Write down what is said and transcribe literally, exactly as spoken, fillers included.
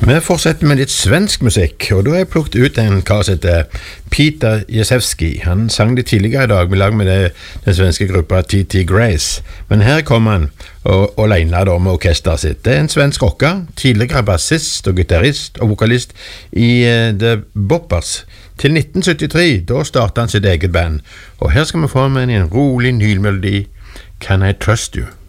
Vi fortsetter med litt svensk musikk, og da har jeg plukket ut en kar som heter Peter Jezewski. Han sang det tidligere i dag med lag med det, den svenske gruppa T T Grace. Men her kommer han og, og alene da med orkesteret sitt. Det er en svensk rocker, tidligere bassist og gitarrist og vokalist i uh, The Boppers. Til nitten syttitre, da startet han sitt eget band. Og her skal vi få med en rolig nylmelodi, Can I Trust You?